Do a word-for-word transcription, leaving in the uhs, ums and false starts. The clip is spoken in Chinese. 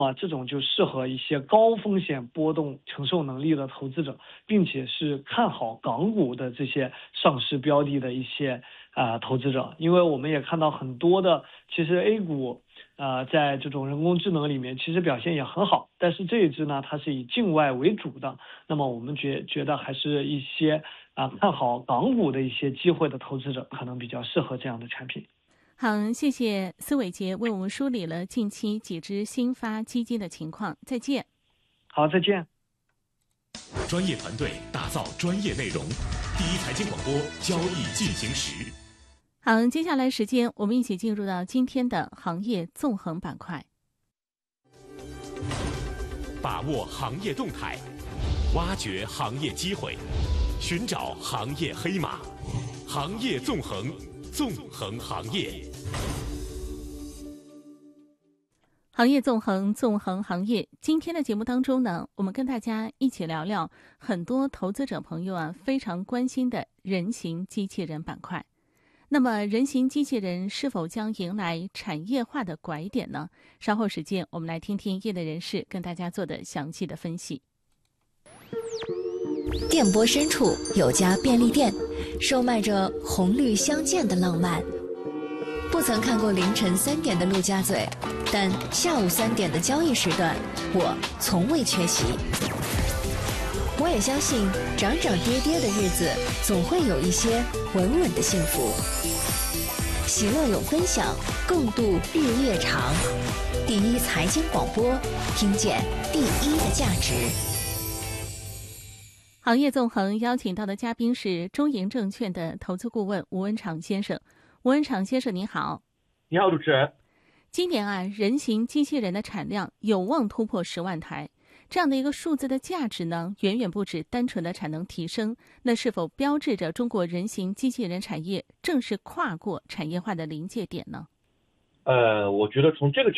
啊，这种就适合一些高风险波动承受能力的投资者，并且是看好港股的这些上市标的的一些啊、呃、投资者。因为我们也看到很多的，其实 A 股呃在这种人工智能里面其实表现也很好，但是这一支呢它是以境外为主的，那么我们觉觉得还是一些啊、呃、看好港股的一些机会的投资者可能比较适合这样的产品。 好，谢谢司伟杰为我们梳理了近期几只新发基金的情况。再见。 好，再见。 专业团队打造专业内容，第一财经广播，交易进行时。 好，接下来时间我们一起进入到今天的行业纵横板块， 把握行业动态，挖掘行业机会，寻找行业黑马，行业纵横，纵横行业。 行业纵横，纵横行业。今天的节目当中呢，我们跟大家一起聊聊很多投资者朋友啊非常关心的人形机器人板块。那么，人形机器人是否将迎来产业化的拐点呢？稍后时间，我们来听听业内人士跟大家做的详细的分析。 电波深处有家便利店，售卖着红绿相间的浪漫。不曾看过凌晨三点的陆家嘴，但下午三点的交易时段，我从未缺席。我也相信，涨涨跌跌的日子，总会有一些稳稳的幸福。喜乐有分享，共度日夜长。第一财经广播，听见第一的价值。 行业纵横邀请到的嘉宾是中银证券的投资顾问吴文长先生。吴文长先生您好。 你好，主持人。 今年啊，人形机器人的产量有望突破十万台，这样的一个数字的价值呢，远远不止单纯的产能提升。那是否标志着中国人形机器人产业正式跨过产业化的临界点呢？ 呃，我觉得从这个角